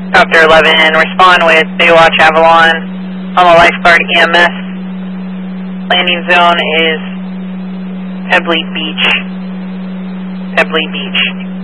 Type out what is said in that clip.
Copter 11, respond with Baywatch Avalon. I'm a lifeguard EMS. Landing zone is Pebbly Beach.